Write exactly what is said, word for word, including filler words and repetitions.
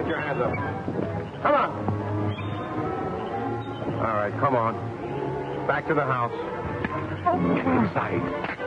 your hands up. Come on. All right, come on. Back to the house. Get inside.